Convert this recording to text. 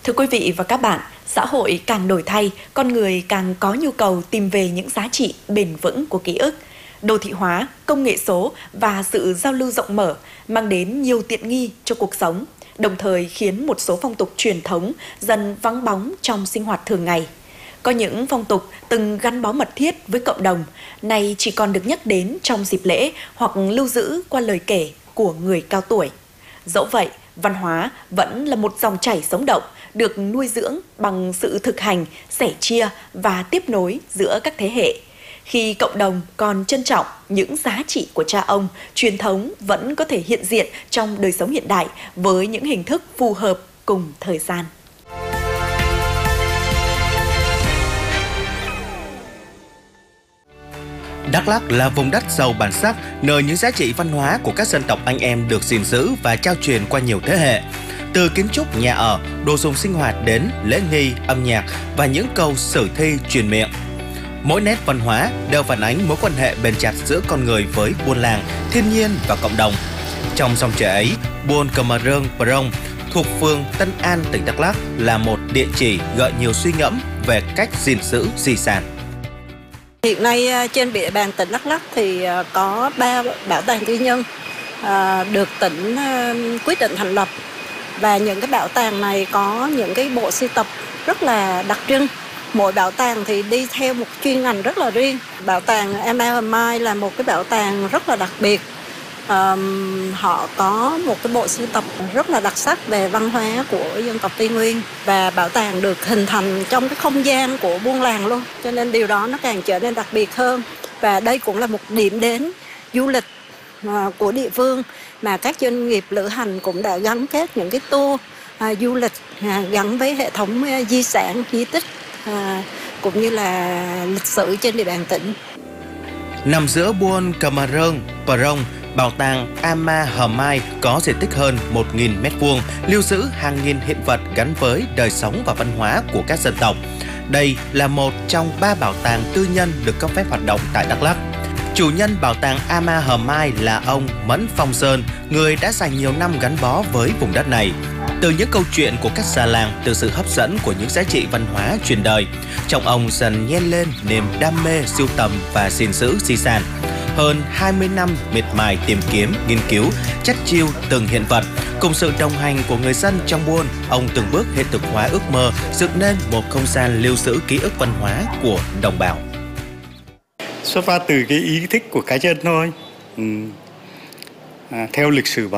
Thưa quý vị và các bạn, xã hội càng đổi thay, con người càng có nhu cầu tìm về những giá trị bền vững của ký ức. Đô thị hóa, công nghệ số và sự giao lưu rộng mở mang đến nhiều tiện nghi cho cuộc sống, đồng thời khiến một số phong tục truyền thống dần vắng bóng trong sinh hoạt thường ngày. Có những phong tục từng gắn bó mật thiết với cộng đồng, nay chỉ còn được nhắc đến trong dịp lễ hoặc lưu giữ qua lời kể của người cao tuổi. Dẫu vậy, văn hóa vẫn là một dòng chảy sống động, được nuôi dưỡng bằng sự thực hành, sẻ chia và tiếp nối giữa các thế hệ. Khi cộng đồng còn trân trọng những giá trị của cha ông, truyền thống vẫn có thể hiện diện trong đời sống hiện đại với những hình thức phù hợp cùng thời gian. Đắk Lắk là vùng đất giàu bản sắc, nơi những giá trị văn hóa của các dân tộc anh em được gìn giữ và trao truyền qua nhiều thế hệ. Từ kiến trúc nhà ở, đồ dùng sinh hoạt đến lễ nghi, âm nhạc và những câu sử thi truyền miệng. Mỗi nét văn hóa đều phản ánh mối quan hệ bền chặt giữa con người với buôn làng, thiên nhiên và cộng đồng. Trong dòng chảy ấy, buôn Cờ Mờ Rơng Prong thuộc phường Tân An, tỉnh Đắk Lắk là một địa chỉ gợi nhiều suy ngẫm về cách gìn giữ di sản. Hiện nay trên địa bàn tỉnh Đắk Lắk thì có 3 bảo tàng tư nhân được tỉnh quyết định thành lập, và những cái bảo tàng này có những cái bộ sưu tập rất là đặc trưng. Mỗi bảo tàng thì đi theo một chuyên ngành rất là riêng. Bảo tàng Am là một cái bảo tàng rất là đặc biệt. Họ có một cái bộ sưu tập rất là đặc sắc về văn hóa của dân tộc Tây Nguyên, và bảo tàng được hình thành trong cái không gian của buôn làng luôn, cho nên điều đó nó càng trở nên đặc biệt hơn. Và đây cũng là một điểm đến du lịch của địa phương mà các doanh nghiệp lữ hành cũng đã gắn kết những cái tour du lịch gắn với hệ thống di sản, di tích cũng như là lịch sử trên địa bàn tỉnh. Nằm giữa buôn Cờ Mờ Rơng Prong, bảo tàng Am có diện tích hơn 1.000 m², lưu giữ hàng nghìn hiện vật gắn với đời sống và văn hóa của các dân tộc. Đây là một trong 3 bảo tàng tư nhân được cấp phép hoạt động tại Đắk Lắk. Chủ nhân bảo tàng Am là ông Mẫn Phong Sơn, người đã dành nhiều năm gắn bó với vùng đất này. Từ những câu chuyện của các già làng, từ sự hấp dẫn của những giá trị văn hóa truyền đời, trong ông dần nhen lên niềm đam mê sưu tầm và gìn giữ di sản. Hơn 20 năm miệt mài tìm kiếm, nghiên cứu, chắt chiu từng hiện vật, cùng sự đồng hành của người dân trong buôn, ông từng bước hiện thực hóa ước mơ, dựng nên một không gian lưu giữ ký ức văn hóa của đồng bào. Xuất phát từ cái ý thích của cá nhân thôi. Theo lịch sử